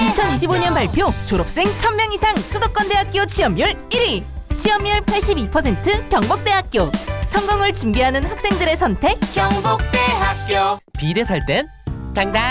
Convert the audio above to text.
2025년 발표 졸업생 1000명 이상 수도권대학교 취업률 1위, 취업률 82% 경북대학교. 성공을 준비하는 학생들의 선택 경북대학교. 비대 살 땐 당당